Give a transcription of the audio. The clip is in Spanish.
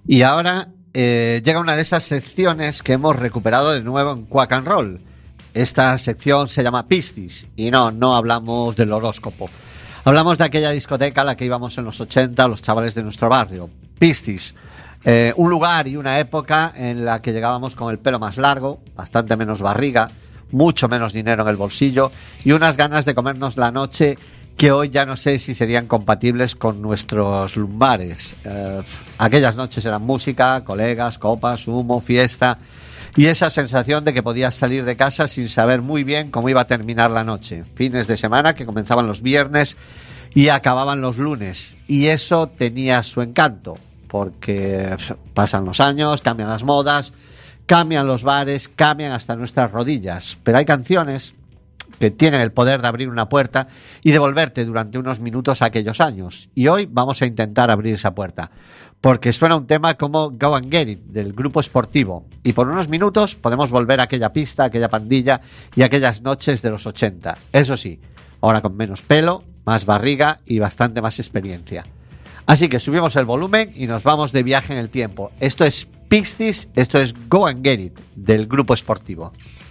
Y ahora llega una de esas secciones que hemos recuperado de nuevo en Quack and Roll. Esta sección se llama Piscis y no hablamos del horóscopo. Hablamos de aquella discoteca a la que íbamos en los 80 los chavales de nuestro barrio. Piscis, un lugar y una época en la que llegábamos con el pelo más largo, bastante menos barriga, mucho menos dinero en el bolsillo y unas ganas de comernos la noche que hoy ya no sé si serían compatibles con nuestros lumbares. Aquellas noches eran música, colegas, copas, humo, fiesta y esa sensación de que podías salir de casa sin saber muy bien cómo iba a terminar la noche. Fines de semana que comenzaban los viernes y acababan los lunes. Y eso tenía su encanto, porque pasan los años, cambian las modas, cambian los bares, cambian hasta nuestras rodillas. Pero hay canciones que tienen el poder de abrir una puerta y devolverte durante unos minutos a aquellos años. Y hoy vamos a intentar abrir esa puerta, porque suena un tema como Go and Get It, del Grupo Sportivo. Y por unos minutos podemos volver a aquella pista, a aquella pandilla y a aquellas noches de los 80. Eso sí, ahora con menos pelo, más barriga y bastante más experiencia. Así que subimos el volumen y nos vamos de viaje en el tiempo. Esto es Pixies, esto es Go and Get It, del Grupo Sportivo.